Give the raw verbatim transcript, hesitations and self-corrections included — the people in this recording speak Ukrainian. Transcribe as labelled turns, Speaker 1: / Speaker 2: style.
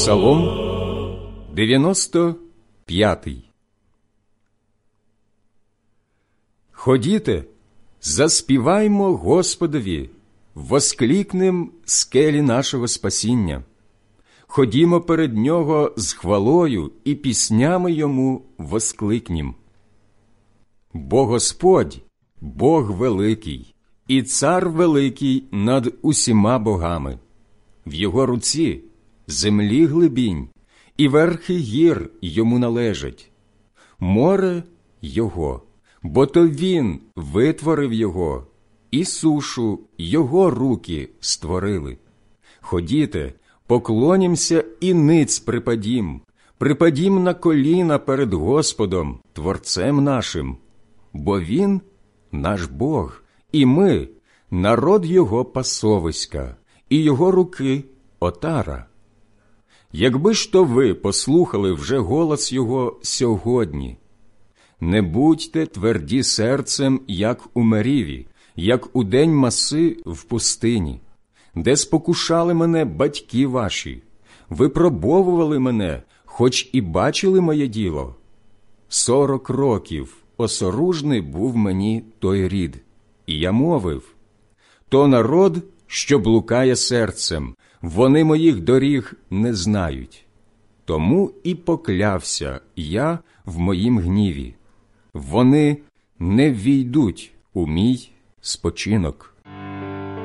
Speaker 1: Псалом дев'яносто п'ятий. Ходіте, заспіваймо Господові, воскликнем скелі нашого спасіння. Ходімо перед Нього з хвалою і піснями Йому воскликнім. Бо Господь – Бог великий, і Цар великий над усіма богами. В Його руці землі глибінь, і верхи гір Йому належать. Море – Його, бо то Він витворив його, і сушу Його руки створили. Ходіте, поклонімся і ниць припадім, припадім на коліна перед Господом, Творцем нашим, бо Він – наш Бог, і ми – народ Його пасовиська, і Його руки – отара. Якби ж то ви послухали вже голос Його сьогодні, не будьте тверді серцем, як у Меріві, як у день Маси в пустині, де спокушали мене батьки ваші, випробовували мене, хоч і бачили моє діло. Сорок років осоружний був мені той рід, і я мовив: то народ, що блукає серцем, вони моїх доріг не знають. Тому і поклявся я в моїм гніві. Вони не ввійдуть у мій спочинок.